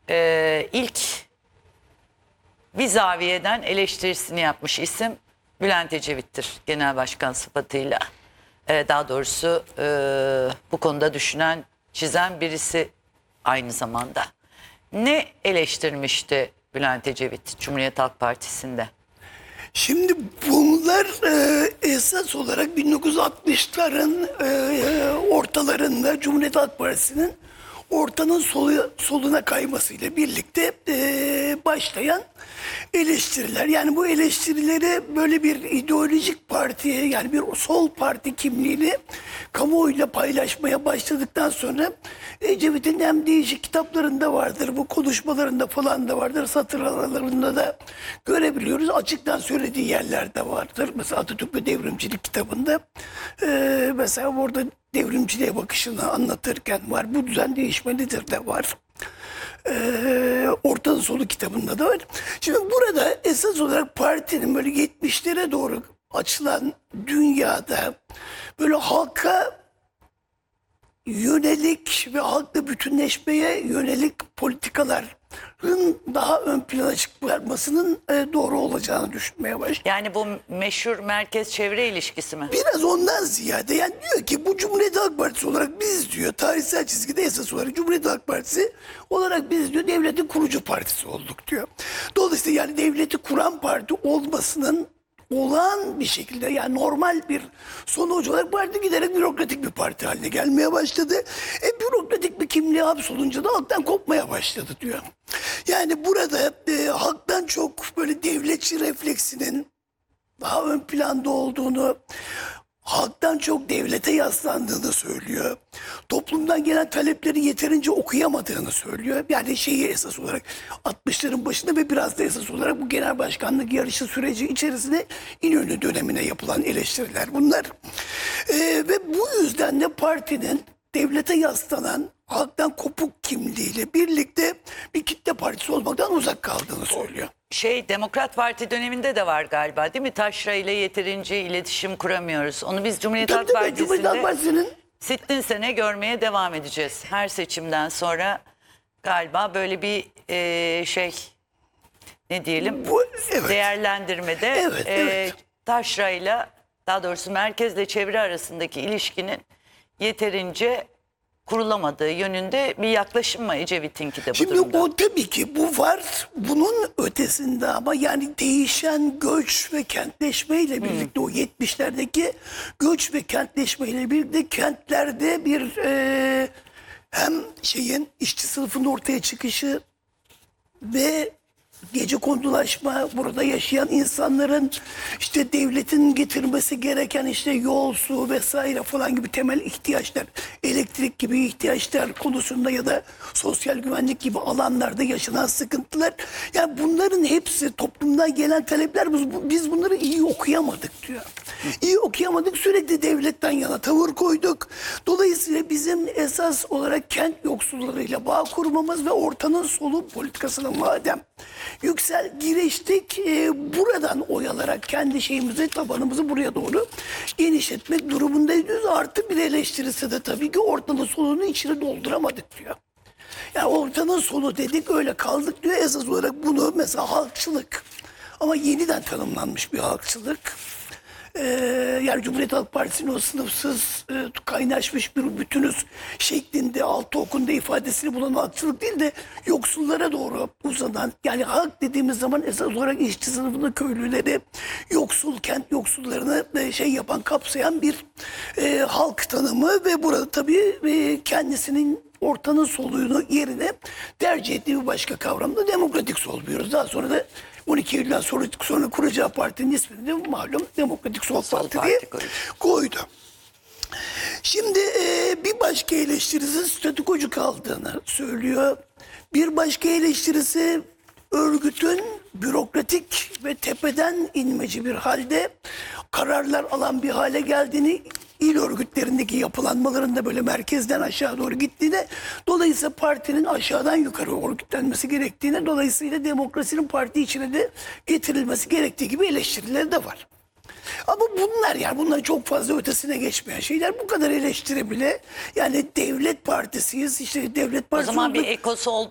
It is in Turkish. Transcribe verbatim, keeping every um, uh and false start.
e, ilk bir zaviyeden eleştirisini yapmış isim Bülent Ecevit'tir genel başkan sıfatıyla. E, daha doğrusu e, bu konuda düşünen, çizen birisi aynı zamanda. Ne eleştirmişti Bülent Ecevit Cumhuriyet Halk Partisi'nde? Şimdi bunlar e, esas olarak bin dokuz yüz altmışların e, ortalarında Cumhuriyet Halk Partisi'nin ortanın solu, soluna kaymasıyla birlikte e, başlayan eleştiriler. Yani bu eleştirileri böyle bir ideolojik partiye, yani bir sol parti kimliğini kamuoyuyla paylaşmaya başladıktan sonra Ecevit'in hem değişik kitaplarında vardır, bu konuşmalarında falan da vardır, satır aralarında da görebiliyoruz. Açıktan söylediği yerlerde vardır. Mesela Atatürk ve Devrimcilik kitabında e, mesela orada devrimciliğe bakışını anlatırken var. Bu düzen değişmelidir de var. Ee, Orta Solu kitabında da var. Şimdi burada esas olarak partinin böyle yetmişlere doğru açılan dünyada böyle halka yönelik ve halkla bütünleşmeye yönelik politikaların daha ön plana çıkmasının e, doğru olacağını düşünmeye başladı. Yani bu meşhur merkez çevre ilişkisi mi? Biraz ondan ziyade, yani diyor ki bu Cumhuriyet Halk Partisi olarak biz diyor tarihsel çizgide esas olarak Cumhuriyet Halk Partisi olarak biz diyor devletin kurucu partisi olduk diyor. Dolayısıyla yani devleti kuran parti olmasının olağan bir şekilde, yani normal bir sonuç olarak parti giderek bürokratik bir parti haline gelmeye başladı. E bürokratik bir kimliğe hapsolunca da halktan kopmaya başladı diyor. Yani burada e, halktan çok böyle devletçi refleksinin daha ön planda olduğunu, halktan çok devlete yaslandığını söylüyor. Toplumdan gelen talepleri yeterince okuyamadığını söylüyor. Yani şeyi esas olarak altmışların başında ve biraz da esas olarak bu genel başkanlık yarışı süreci içerisinde İnönü dönemine yapılan eleştiriler bunlar. Ee, ve bu yüzden de partinin devlete yaslanan, halktan kopuk kimliğiyle birlikte bir kitle partisi olmaktan uzak kaldığını söylüyor. Şey, Demokrat Parti döneminde de var galiba, değil mi? Taşra ile yeterince iletişim kuramıyoruz. Onu biz Cumhuriyet Halk Tabii tabii, Cumhuriyet Halk Partisi'nde Partisi'nin sittin sene görmeye devam edeceğiz. Her seçimden sonra galiba böyle bir e, şey, ne diyelim, Bu, evet. değerlendirmede Evet, e, evet. Taşra ile, daha doğrusu merkezle çevre arasındaki ilişkinin yeterince kurulamadığı yönünde bir yaklaşım mı Ecevit'inki de bu Şimdi durumda? o tabii ki bu var. Bunun ötesinde ama yani değişen göç ve kentleşmeyle birlikte, o yetmişlerdeki göç ve kentleşmeyle birlikte kentlerde bir e, hem şeyin işçi sınıfının ortaya çıkışı ve gecekondulaşma, burada yaşayan insanların işte devletin getirmesi gereken işte yol, su vesaire falan gibi temel ihtiyaçlar, elektrik gibi ihtiyaçlar konusunda ya da sosyal güvenlik gibi alanlarda yaşanan sıkıntılar, yani bunların hepsi toplumdan gelen talepler, biz, biz bunları iyi okuyamadık diyor. İyi okuyamadık, sürekli devletten yana tavır koyduk. Dolayısıyla bizim esas olarak kent yoksullarıyla bağ kurmamız ve ortanın solu politikasına madem yüksel giriştik, e, buradan oy alarak kendi şeyimizi, tabanımızı buraya doğru genişletmek durumundayız. Artı bir eleştirisi de tabii ki ortanın solunu içine dolduramadık diyor. Yani ortanın solu dedik, öyle kaldık diyor. Esas olarak bunu mesela halkçılık, ama yeniden tanımlanmış bir halkçılık. Ee, yani Cumhuriyet Halk Partisi'nin o sınıfsız, e, kaynaşmış bir bütünüz şeklinde altı okunda ifadesini bulan halkçılık değil de yoksullara doğru uzanan, yani halk dediğimiz zaman esas olarak işçi sınıfını, köylüleri, yoksul, kent yoksullarını e, şey yapan, kapsayan bir e, halk tanımı ve burada tabii e, kendisinin ortanın soluyunu yerine tercih ettiği bir başka kavramda demokratik sol diyoruz. Daha sonra da on iki Eylül'den sonra, sonra kuracağı partinin ismini de malum Demokratik Sol, Sol Parti Parti diye koydu. koydu. Şimdi e, bir başka eleştirisi statükocu kaldığını söylüyor. Bir başka eleştirisi örgütün bürokratik ve tepeden inmeci bir halde kararlar alan bir hale geldiğini, il örgütlerindeki yapılanmalarında böyle merkezden aşağı doğru gittiğine, dolayısıyla partinin aşağıdan yukarı örgütlenmesi gerektiğine, dolayısıyla demokrasinin parti içine de getirilmesi gerektiği gibi eleştirileri de var. Ama bunlar, yani bunların çok fazla ötesine geçmeyen şeyler, bu kadar eleştiri bile, yani devlet partisiyiz, işte devlet O partisi zaman bir olmak- ekosu oldu